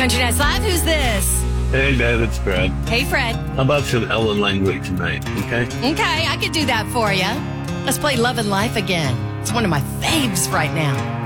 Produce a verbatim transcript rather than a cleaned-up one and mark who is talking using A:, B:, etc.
A: Country Nights Live, who's this?
B: Hey, Dad, it's Fred.
A: Hey, Fred.
B: How about some Ellen Langley tonight, okay?
A: Okay, I could do that for you. Let's play Love and Life again. It's one of my faves right now.